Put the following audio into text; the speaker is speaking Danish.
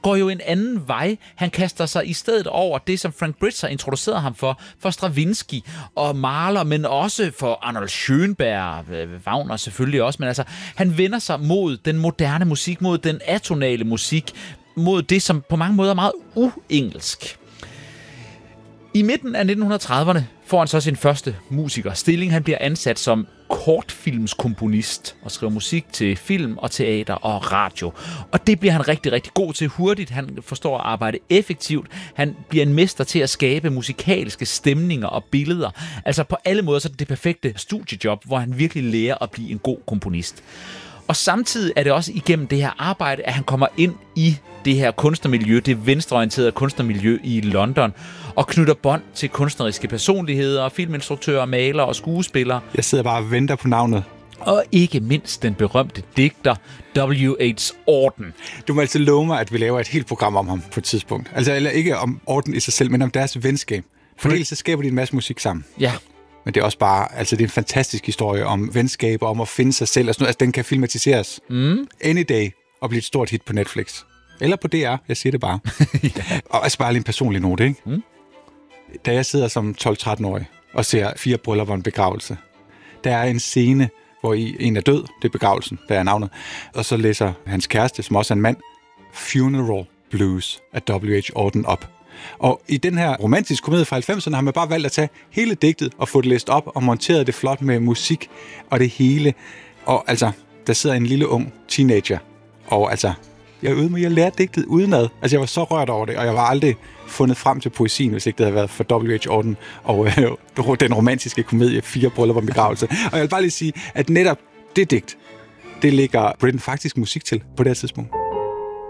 går jo en anden vej. Han kaster sig i stedet over det, som Frank Bridge har introduceret ham for Stravinsky og Mahler, men også for Arnold Schönberg, Wagner selvfølgelig også, men altså, han vender sig mod den moderne musik, mod den atonale musik, mod det, som på mange måder er meget uengelsk. I midten af 1930'erne får han så sin første musikerstilling. Han bliver ansat som kortfilmskomponist og skriver musik til film og teater og radio. Og det bliver han rigtig, rigtig god til hurtigt. Han forstår at arbejde effektivt. Han bliver en mester til at skabe musikalske stemninger og billeder. Altså på alle måder så er det perfekte studiejob, hvor han virkelig lærer at blive en god komponist. Og samtidig er det også igennem det her arbejde, at han kommer ind i det her kunstnermiljø, det venstreorienterede kunstnermiljø i London, og knytter bånd til kunstneriske personligheder, filminstruktører, malere og skuespillere. Jeg sidder bare og venter på navnet. Og ikke mindst den berømte digter W.H. Auden. Du må altså love mig, at vi laver et helt program om ham på et tidspunkt. Altså eller ikke om Auden i sig selv, men om deres venskab. For ellers så skaber de en masse musik sammen. Ja. Men det er også bare, altså det er en fantastisk historie om venskab og om at finde sig selv og sådan noget. Altså den kan filmatiseres any day og blive et stort hit på Netflix. Eller på DR, jeg siger det bare. Ja. Og altså bare lige en personlig note, ikke? Da jeg sidder som 12-13-årig og ser 4 bryllupper og en begravelse, der er en scene, hvor en er død, det er begravelsen, der er navnet, og så læser hans kæreste, som også er en mand, Funeral Blues af W.H. Auden op. Og i den her romantiske komedie fra 90'erne har man bare valgt at tage hele digtet og få det læst op og monteret det flot med musik og det hele. Og altså, der sidder en lille ung teenager, og altså, jeg lærte digtet udenad. Altså, jeg var så rørt over det, og jeg var aldrig fundet frem til poesien, hvis ikke det havde været for W.H. Auden og den romantiske komedie 4 bryllupper og begravelse. Og jeg vil bare lige sige, at netop det digt, det ligger Britten faktisk musik til på det her tidspunkt.